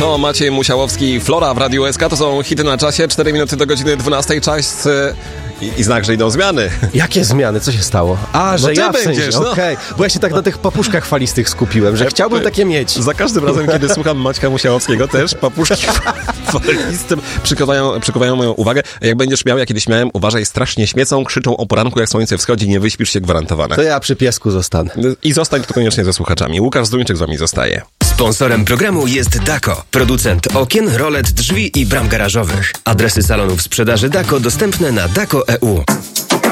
To Maciej Musiałowski, Flora w Radiu SK. To są hity na czasie, 4 minuty do godziny 12. Czas i znak, że idą zmiany. Jakie zmiany? Co się stało? A, że ja w sensie, będziesz, okej. Bo ja się tak na tych papuszkach falistych skupiłem, że chciałbym takie mieć. Za każdym razem, kiedy słucham Maćka Musiałowskiego, też papuszki faliste przykuwają moją uwagę. Jak będziesz miał, ja kiedyś miałem, uważaj, strasznie śmiecą, krzyczą o poranku, jak słońce wschodzi, nie wyśpisz się, gwarantowane. To ja przy piesku zostanę. I zostań tu koniecznie ze słuchaczami. Łukasz Zduńczyk z wami zostaje. Sponsorem programu jest Dako, producent okien, rolet, drzwi i bram garażowych. Adresy salonów sprzedaży Dako dostępne na dako.eu.